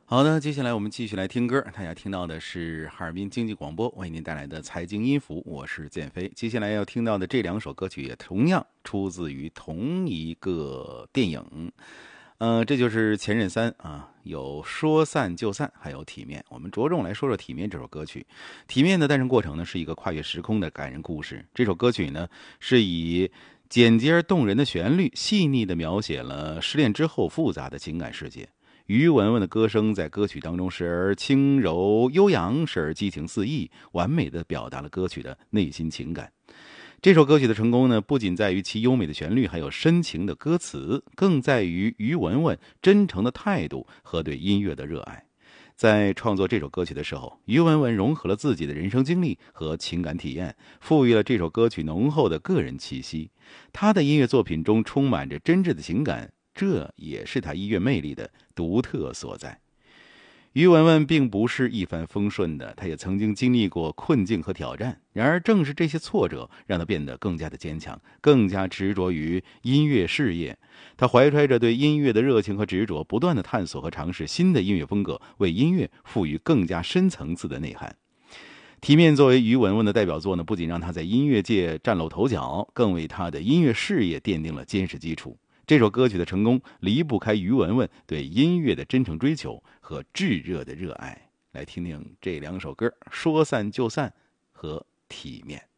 好的，接下来我们继续来听歌。大家听到的是哈尔滨经济广播为您带来的财经音符，我是建飞。接下来要听到的这两首歌曲也同样出自于同一个电影，这就是《前任三》啊，有说散就散，还有体面。我们着重来说说体面这首歌曲。体面的诞生过程呢，是一个跨越时空的感人故事。这首歌曲呢，是以简洁而动人的旋律，细腻地描写了失恋之后复杂的情感世界。于文文的歌声在歌曲当中时而轻柔悠扬，时而激情四溢，完美地表达了歌曲的内心情感。这首歌曲的成功呢，不仅在于其优美的旋律，还有深情的歌词，更在于于文文真诚的态度和对音乐的热爱。在创作这首歌曲的时候，于文文融合了自己的人生经历和情感体验，赋予了这首歌曲浓厚的个人气息。他的音乐作品中充满着真挚的情感，这也是他音乐魅力的独特所在。于文文并不是一帆风顺的，他也曾经经历过困境和挑战。然而，正是这些挫折，让他变得更加的坚强，更加执着于音乐事业。他怀揣着对音乐的热情和执着，不断的探索和尝试新的音乐风格，为音乐赋予更加深层次的内涵。体面作为于文文的代表作呢，不仅让他在音乐界崭露头角，更为他的音乐事业奠定了坚实基础。这首歌曲的成功离不开于文文对音乐的真诚追求和炙热的热爱。来听听这两首歌，说散就散和体面。